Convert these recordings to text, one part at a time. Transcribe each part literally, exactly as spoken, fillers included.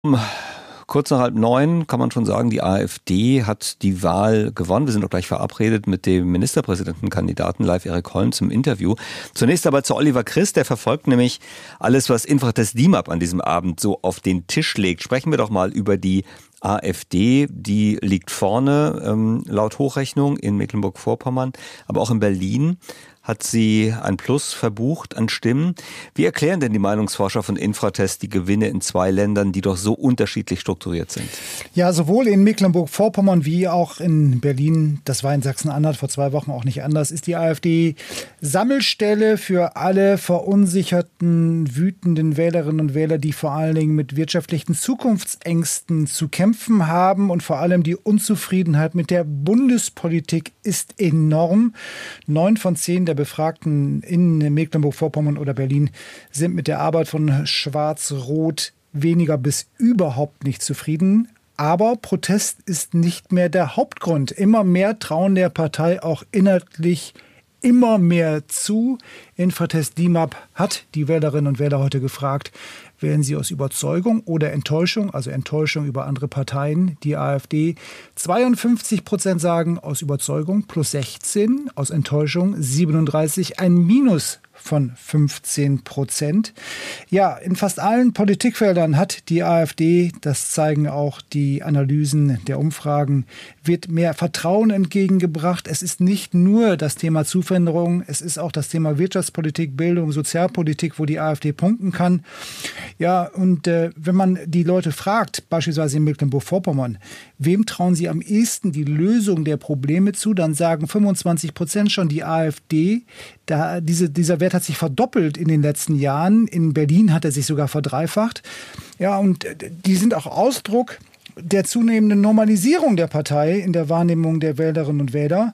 Kurz nach halb neun kann man schon sagen, die AfD hat die Wahl gewonnen. Wir sind auch gleich verabredet mit dem Ministerpräsidentenkandidaten Leif Erik Holm zum Interview. Zunächst aber zu Oliver Christ, der verfolgt nämlich alles, was Infratest DIMAP an diesem Abend so auf den Tisch legt. Sprechen wir doch mal über die AfD, die liegt vorne, ähm, laut Hochrechnung in Mecklenburg-Vorpommern, aber auch in Berlin hat sie ein Plus verbucht an Stimmen. Wie erklären denn die Meinungsforscher von Infratest die Gewinne in zwei Ländern, die doch so unterschiedlich strukturiert sind? Ja, sowohl in Mecklenburg-Vorpommern wie auch in Berlin, das war in Sachsen-Anhalt vor zwei Wochen auch nicht anders, ist die AfD Sammelstelle für alle verunsicherten, wütenden Wählerinnen und Wähler, die vor allen Dingen mit wirtschaftlichen Zukunftsängsten zu kämpfen haben. Und vor allem die Unzufriedenheit mit der Bundespolitik ist enorm. Neun von zehn der Befragten in Mecklenburg-Vorpommern oder Berlin sind mit der Arbeit von Schwarz-Rot weniger bis überhaupt nicht zufrieden. Aber Protest ist nicht mehr der Hauptgrund. Immer mehr trauen der Partei auch inhaltlich immer mehr zu. Infratest DIMAP hat die Wählerinnen und Wähler heute gefragt, wählen sie aus Überzeugung oder Enttäuschung, also Enttäuschung über andere Parteien, die AfD. zweiundfünfzig Prozent sagen aus Überzeugung, plus sechzehn, aus Enttäuschung siebenunddreißig, ein Minus von fünfzehn Prozent. Ja, in fast allen Politikfeldern hat die AfD, das zeigen auch die Analysen der Umfragen, wird mehr Vertrauen entgegengebracht. Es ist nicht nur das Thema Zuwanderung, es ist auch das Thema Wirtschaftspolitik, Bildung, Sozialpolitik, wo die AfD punkten kann. Ja, und äh, wenn man die Leute fragt, beispielsweise in Mecklenburg-Vorpommern, wem trauen sie am ehesten die Lösung der Probleme zu, dann sagen fünfundzwanzig Prozent schon die AfD. Da, diese, dieser Wert hat sich verdoppelt in den letzten Jahren. In Berlin hat er sich sogar verdreifacht. Ja, und die sind auch Ausdruck der zunehmenden Normalisierung der Partei in der Wahrnehmung der Wählerinnen und Wähler.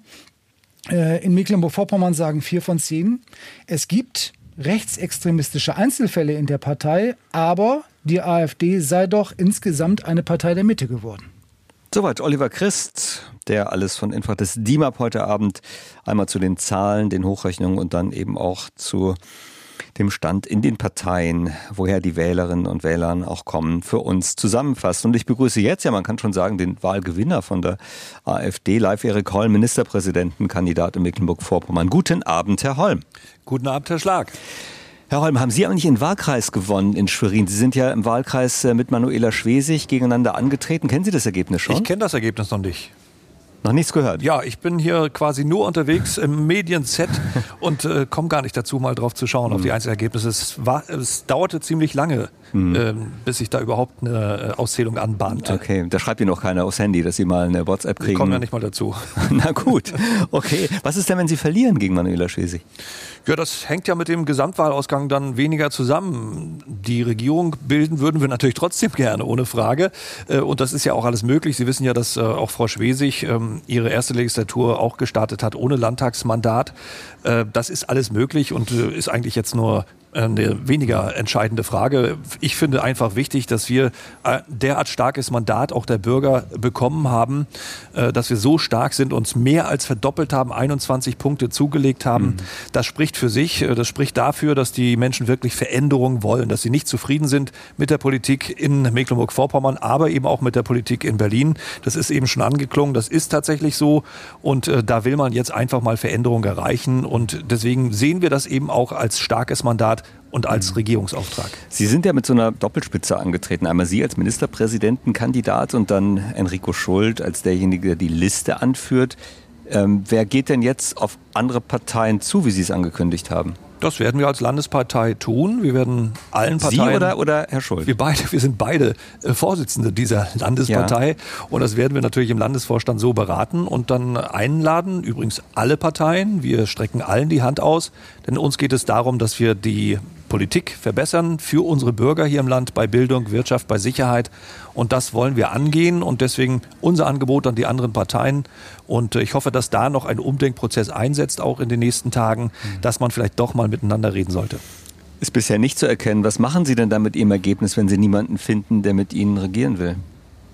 Äh, in Mecklenburg-Vorpommern sagen vier von zehn, es gibt rechtsextremistische Einzelfälle in der Partei, aber die AfD sei doch insgesamt eine Partei der Mitte geworden. Soweit Oliver Christ, der alles von Infratest DIMAP heute Abend einmal zu den Zahlen, den Hochrechnungen und dann eben auch zu dem Stand in den Parteien, woher die Wählerinnen und Wähler auch kommen, für uns zusammenfasst. Und ich begrüße jetzt, ja man kann schon sagen, den Wahlgewinner von der AfD, Leif Erik Holm, Ministerpräsidentenkandidat in Mecklenburg-Vorpommern. Guten Abend, Herr Holm. Guten Abend, Herr Schlag. Herr Holm, haben Sie aber nicht einen Wahlkreis gewonnen in Schwerin? Sie sind ja im Wahlkreis mit Manuela Schwesig gegeneinander angetreten. Kennen Sie das Ergebnis schon? Ich kenne das Ergebnis noch nicht. Noch nichts gehört? Ja, ich bin hier quasi nur unterwegs im Medienset und äh, komme gar nicht dazu, mal drauf zu schauen, auf die Einzelergebnisse. Es, war, es dauerte ziemlich lange, mhm. ähm, bis sich da überhaupt eine Auszählung anbahnte. Okay, da schreibt Ihnen noch keiner aufs Handy, dass Sie mal eine WhatsApp kriegen. Ich komme ja nicht mal dazu. Na gut, okay. Was ist denn, wenn Sie verlieren gegen Manuela Schwesig? Ja, das hängt ja mit dem Gesamtwahlausgang dann weniger zusammen. Die Regierung bilden würden wir natürlich trotzdem gerne, ohne Frage. Und das ist ja auch alles möglich. Sie wissen ja, dass auch Frau Schwesig ihre erste Legislatur auch gestartet hat ohne Landtagsmandat. Das ist alles möglich und ist eigentlich jetzt nur eine weniger entscheidende Frage. Ich finde einfach wichtig, dass wir ein derart starkes Mandat auch der Bürger bekommen haben, dass wir so stark sind, uns mehr als verdoppelt haben, einundzwanzig Punkte zugelegt haben. Mhm. Das spricht für sich. Das spricht dafür, dass die Menschen wirklich Veränderungen wollen, dass sie nicht zufrieden sind mit der Politik in Mecklenburg-Vorpommern, aber eben auch mit der Politik in Berlin. Das ist eben schon angeklungen. Das ist tatsächlich so. Und äh, da will man jetzt einfach mal Veränderungen erreichen. Und deswegen sehen wir das eben auch als starkes Mandat und als Regierungsauftrag. Sie sind ja mit so einer Doppelspitze angetreten. Einmal Sie als Ministerpräsidentenkandidat und dann Enrico Schult als derjenige, der die Liste anführt. Ähm, wer geht denn jetzt auf andere Parteien zu, wie Sie es angekündigt haben? Das werden wir als Landespartei tun. Wir werden allen Parteien... Sie oder, oder Herr Schult? Wir beide, wir sind beide äh, Vorsitzende dieser Landespartei. Ja. Und das werden wir natürlich im Landesvorstand so beraten und dann einladen. Übrigens alle Parteien. Wir strecken allen die Hand aus. Denn uns geht es darum, dass wir die Politik verbessern für unsere Bürger hier im Land bei Bildung, Wirtschaft, bei Sicherheit. Und das wollen wir angehen. Und deswegen unser Angebot an die anderen Parteien. Und ich hoffe, dass da noch ein Umdenkprozess einsetzt, auch in den nächsten Tagen, mhm. dass man vielleicht doch mal miteinander reden sollte. Ist bisher nicht zu erkennen. Was machen Sie denn da mit Ihrem Ergebnis, wenn Sie niemanden finden, der mit Ihnen regieren will?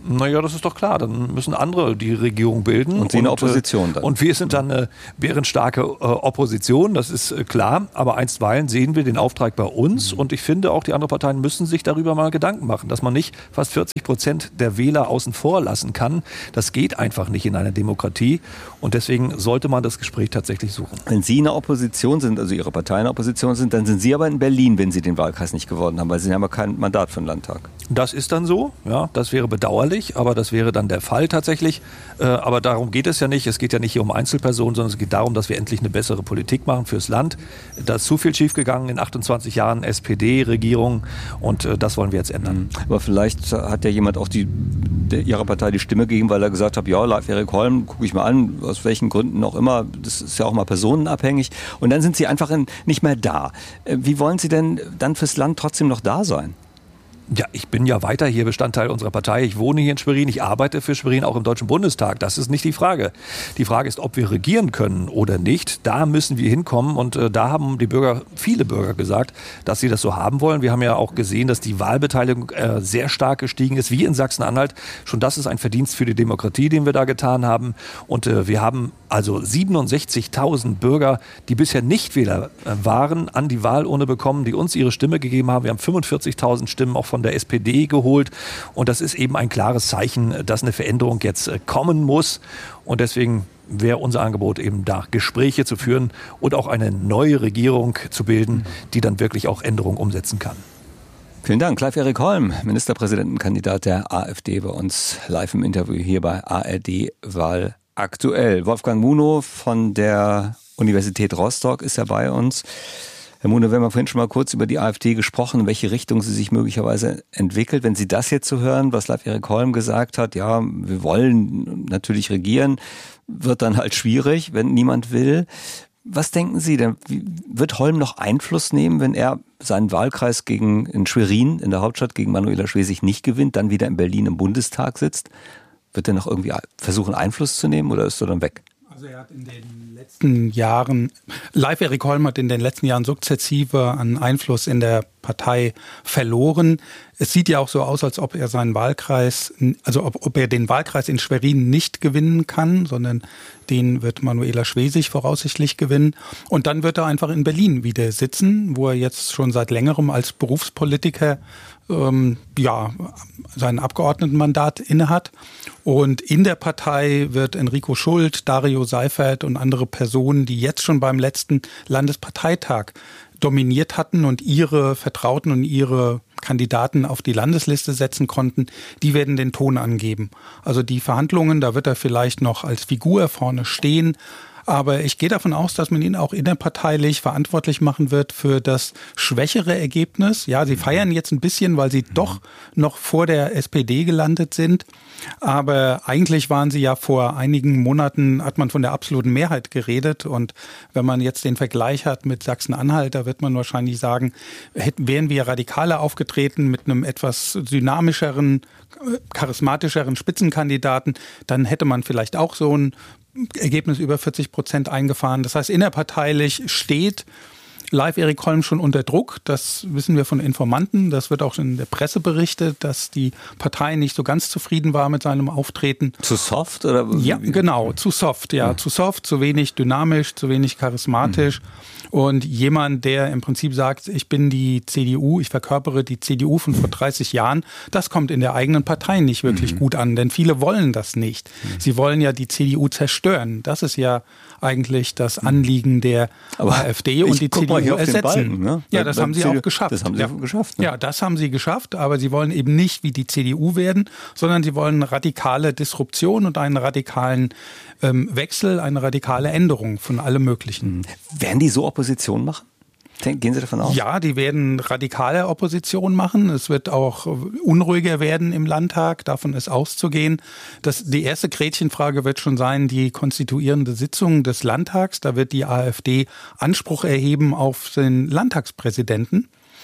Naja, das ist doch klar. Dann müssen andere die Regierung bilden. Und sie eine Opposition äh, dann. Und wir sind dann eine bärenstarke äh, Opposition, das ist äh, klar. Aber einstweilen sehen wir den Auftrag bei uns. Mhm. Und ich finde, auch die anderen Parteien müssen sich darüber mal Gedanken machen, dass man nicht fast vierzig Prozent der Wähler außen vor lassen kann. Das geht einfach nicht in einer Demokratie. Und deswegen sollte man das Gespräch tatsächlich suchen. Wenn Sie in der Opposition sind, also Ihre Partei in der Opposition sind, dann sind Sie aber in Berlin, wenn Sie den Wahlkreis nicht gewonnen haben, weil Sie haben ja kein Mandat für den Landtag. Das ist dann so, ja, das wäre bedauerlich, aber das wäre dann der Fall tatsächlich. Äh, aber darum geht es ja nicht. Es geht ja nicht hier um Einzelpersonen, sondern es geht darum, dass wir endlich eine bessere Politik machen fürs Land. Da ist zu viel schiefgegangen in achtundzwanzig Jahren S P D-Regierung und äh, das wollen wir jetzt ändern. Aber vielleicht hat ja jemand auch die, der, Ihrer Partei die Stimme gegeben, weil er gesagt hat, ja, Leif Erik Holm, gucke ich mal an, aus welchen Gründen auch immer, das ist ja auch mal personenabhängig. Und dann sind Sie einfach in, nicht mehr da. Äh, wie wollen Sie denn dann fürs Land trotzdem noch da sein? Ja, ich bin ja weiter hier Bestandteil unserer Partei. Ich wohne hier in Schwerin, ich arbeite für Schwerin auch im Deutschen Bundestag. Das ist nicht die Frage. Die Frage ist, ob wir regieren können oder nicht. Da müssen wir hinkommen und äh, da haben die Bürger, viele Bürger gesagt, dass sie das so haben wollen. Wir haben ja auch gesehen, dass die Wahlbeteiligung äh, sehr stark gestiegen ist, wie in Sachsen-Anhalt. Schon das ist ein Verdienst für die Demokratie, den wir da getan haben. Und äh, wir haben also siebenundsechzigtausend Bürger, die bisher Nichtwähler äh, waren, an die Wahlurne bekommen, die uns ihre Stimme gegeben haben. Wir haben fünfundvierzigtausend Stimmen auch von der S P D geholt. Und das ist eben ein klares Zeichen, dass eine Veränderung jetzt kommen muss. Und deswegen wäre unser Angebot eben da, Gespräche zu führen und auch eine neue Regierung zu bilden, die dann wirklich auch Änderungen umsetzen kann. Vielen Dank. Leif Erik Holm, Ministerpräsidentenkandidat der AfD, bei uns live im Interview hier bei A R D Wahl aktuell. Wolfgang Munow von der Universität Rostock ist ja bei uns. Herr Munow, wir haben vorhin schon mal kurz über die AfD gesprochen, in welche Richtung sie sich möglicherweise entwickelt. Wenn Sie das jetzt so hören, was Leif Erik Holm gesagt hat, ja, wir wollen natürlich regieren, wird dann halt schwierig, wenn niemand will. Was denken Sie denn? Wird Holm noch Einfluss nehmen, wenn er seinen Wahlkreis gegen in Schwerin, in der Hauptstadt, gegen Manuela Schwesig nicht gewinnt, dann wieder in Berlin im Bundestag sitzt? Wird er noch irgendwie versuchen, Einfluss zu nehmen oder ist er dann weg? Also er hat in den letzten Jahren, Leif Erik Holm hat in den letzten Jahren sukzessive an Einfluss in der Partei verloren. Es sieht ja auch so aus, als ob er seinen Wahlkreis, also ob, ob er den Wahlkreis in Schwerin nicht gewinnen kann, sondern den wird Manuela Schwesig voraussichtlich gewinnen. Und dann wird er einfach in Berlin wieder sitzen, wo er jetzt schon seit längerem als Berufspolitiker ähm, ja, sein Abgeordnetenmandat innehat. Und in der Partei wird Enrico Schult, Dario Seifert und andere Personen, die jetzt schon beim letzten Landesparteitag dominiert hatten und ihre Vertrauten und ihre Kandidaten auf die Landesliste setzen konnten, die werden den Ton angeben. Also die Verhandlungen, da wird er vielleicht noch als Figur vorne stehen. Aber ich gehe davon aus, dass man ihn auch innerparteilich verantwortlich machen wird für das schwächere Ergebnis. Ja, sie feiern jetzt ein bisschen, weil sie doch noch vor der S P D gelandet sind. Aber eigentlich waren sie ja vor einigen Monaten, hat man von der absoluten Mehrheit geredet. Und wenn man jetzt den Vergleich hat mit Sachsen-Anhalt, da wird man wahrscheinlich sagen, hätten, wären wir radikaler aufgetreten mit einem etwas dynamischeren, charismatischeren Spitzenkandidaten, dann hätte man vielleicht auch so ein Ergebnis über vierzig Prozent eingefahren. Das heißt, innerparteilich steht Leif Erik Holm schon unter Druck. Das wissen wir von Informanten. Das wird auch in der Presse berichtet, dass die Partei nicht so ganz zufrieden war mit seinem Auftreten. Zu soft? Oder? Ja, genau. Zu soft. Ja, ja. Zu soft, zu wenig dynamisch, zu wenig charismatisch. Mhm. Und jemand, der im Prinzip sagt, ich bin die C D U, ich verkörpere die C D U von vor dreißig Jahren, das kommt in der eigenen Partei nicht wirklich mhm. gut an, denn viele wollen das nicht. Mhm. Sie wollen ja die C D U zerstören. Das ist ja eigentlich das Anliegen der Aber AfD und die C D U ersetzen. Balken, ne? Ja, das haben sie auch geschafft. Das haben sie ja. geschafft. Ne? Ja, das haben sie geschafft, aber sie wollen eben nicht wie die C D U werden, sondern sie wollen eine radikale Disruption und einen radikalen ähm, Wechsel, eine radikale Änderung von allem Möglichen. Mhm. Werden die so Opposition machen? Gehen Sie davon aus? Ja, die werden radikale Opposition machen. Es wird auch unruhiger werden im Landtag. Davon ist auszugehen. Das, die erste Gretchenfrage wird schon sein, die konstituierende Sitzung des Landtags. Da wird die AfD Anspruch erheben auf den Landtagspräsidenten.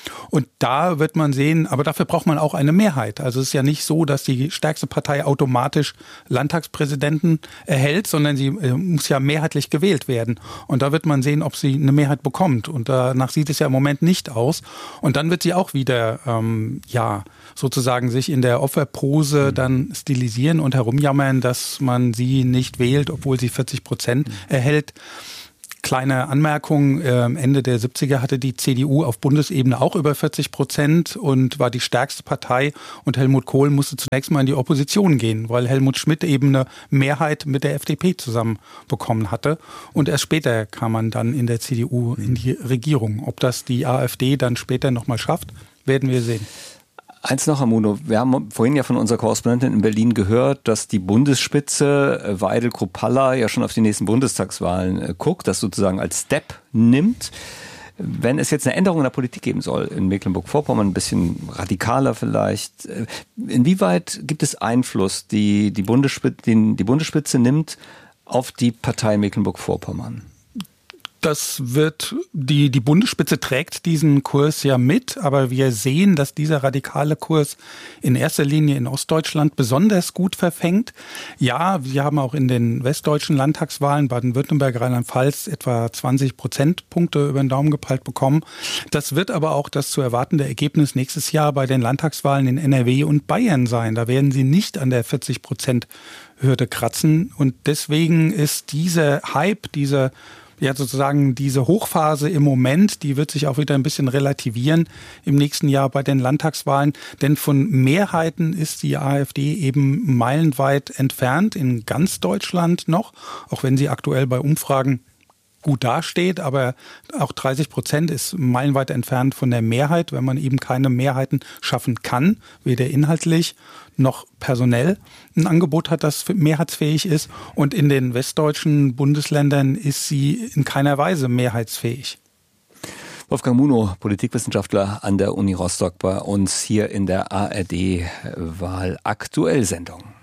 Und da wird man sehen, aber dafür braucht man auch eine Mehrheit. Also es ist ja nicht so, dass die stärkste Partei automatisch Landtagspräsidenten erhält, sondern sie äh, muss ja mehrheitlich gewählt werden. Und da wird man sehen, ob sie eine Mehrheit bekommt. Und danach sieht es ja im Moment nicht aus. Und dann wird sie auch wieder, ähm, ja, sozusagen sich in der Opferpose dann stilisieren und herumjammern, dass man sie nicht wählt, obwohl sie vierzig Prozent erhält. Kleine Anmerkung, äh, Ende der siebziger hatte die C D U auf Bundesebene auch über vierzig Prozent und war die stärkste Partei. Und Helmut Kohl musste zunächst mal in die Opposition gehen, weil Helmut Schmidt eben eine Mehrheit mit der F D P zusammen bekommen hatte. Und erst später kam man dann in der C D U in die Regierung. Ob das die AfD dann später nochmal schafft, werden wir sehen. Eins noch, Herr Muno. Wir haben vorhin ja von unserer Korrespondentin in Berlin gehört, dass die Bundesspitze Weidel-Kruppalla ja schon auf die nächsten Bundestagswahlen guckt, das sozusagen als Step nimmt. Wenn es jetzt eine Änderung in der Politik geben soll, in Mecklenburg-Vorpommern, ein bisschen radikaler vielleicht, inwieweit gibt es Einfluss, die die Bundesspitze, den die Bundesspitze nimmt auf die Partei Mecklenburg-Vorpommern? Das wird, die, die Bundesspitze trägt diesen Kurs ja mit, aber wir sehen, dass dieser radikale Kurs in erster Linie in Ostdeutschland besonders gut verfängt. Ja, wir haben auch in den westdeutschen Landtagswahlen Baden-Württemberg, Rheinland-Pfalz etwa zwanzig Prozentpunkte über den Daumen gepeilt bekommen. Das wird aber auch das zu erwartende Ergebnis nächstes Jahr bei den Landtagswahlen in N R W und Bayern sein. Da werden sie nicht an der vierzig Prozent Hürde kratzen und deswegen ist dieser Hype, dieser Ja, sozusagen diese Hochphase im Moment, die wird sich auch wieder ein bisschen relativieren im nächsten Jahr bei den Landtagswahlen. Denn von Mehrheiten ist die AfD eben meilenweit entfernt in ganz Deutschland noch, auch wenn sie aktuell bei Umfragen gut dasteht, aber auch dreißig Prozent ist meilenweit entfernt von der Mehrheit, wenn man eben keine Mehrheiten schaffen kann, weder inhaltlich noch personell ein Angebot hat, das mehrheitsfähig ist. Und in den westdeutschen Bundesländern ist sie in keiner Weise mehrheitsfähig. Wolfgang Muno, Politikwissenschaftler an der Uni Rostock, bei uns hier in der A R D-Wahl-Aktuell-Sendung.